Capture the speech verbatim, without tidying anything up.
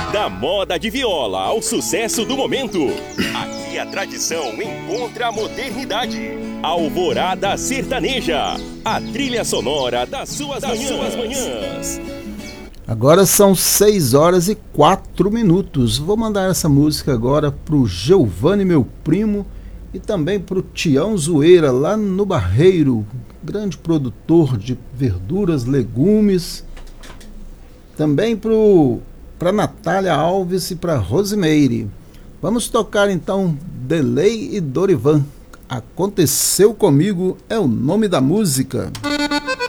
Da moda de viola ao sucesso do momento, aqui a tradição encontra a modernidade. Alvorada Sertaneja, a trilha sonora das suas, das manhãs. suas manhãs. Agora são seis horas e quatro minutos. Vou mandar essa música agora pro Giovanni, meu primo, e também pro Tião Zoeira, lá no Barreiro, grande produtor de verduras, legumes. Também pro para Natália Alves e para Rosimeire. Vamos tocar então Delay e Dorivan. Aconteceu Comigo é o nome da música.